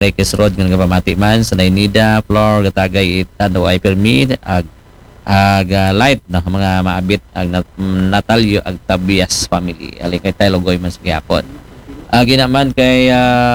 Rekes Road nga pamati man sa Nainida, floor gatagay itado ay permit light na mga maabit Natalyo ag Tabias family. Ali kay tayo logoy man sa gihapon. Ginaman kay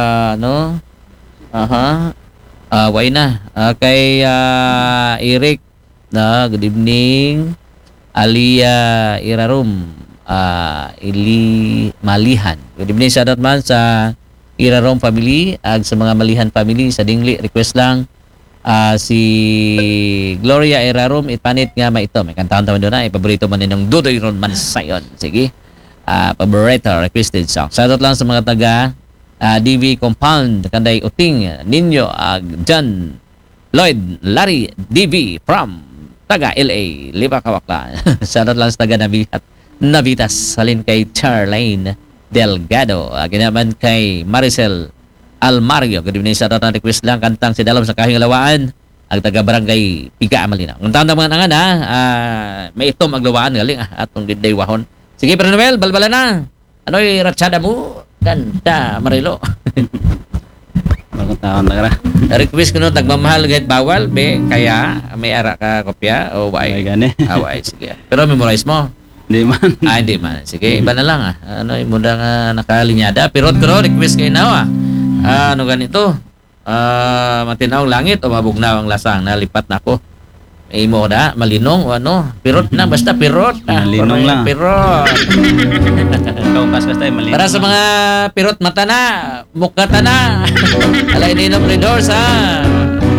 way na. Kay Eric na good evening. Alia Irarum Ili Malihan. Good evening sa man sa Irarum family ag sa mga Malihan family sa Dingli request lang si Gloria Irarum ipanit nga ito may kantahan taman doon na paborito man ninong Dudoy Ron man sayon. Sige. Paborito requested song. Shoutout lang sa mga taga DV Compound kanday Uting Ninyo John Lloyd Larry DV from taga LA Liba Kawakla. Shoutout lang sa taga Navitas salin kay Charlene Delgado. Ginaman kay Maricel Almario. Good evening sa na request lang kantang si Dalam sa Kahing Lawaan ang taga barangay Piga Malinaw. Ang tanda mga nangan may itom aglawaan galing atong diday wahon. Sige Pero Noel, balbala na. Ano'y ratsada mo? Kanta Marilo. Bagong taon na ka. Request ko no tagmamahal gayet bawal be kaya may ara ka kopya o Ay why? gani. Why sige. Pero memorize mo. Hindi man. Hindi man. Sige, iba na lang Ano, muna nga nakalinyada. Pirot ko request kayo na ano ganito? Matinawang langit o mabugnaw ang lasang. Nalipat na ako. May mo na, malinong o ano. Pirot na, basta pirot. Malinong lang. Pirot. Ikaw kas tayo mali. Para sa mga pirot mata na, mukha na. Alay ninong Redors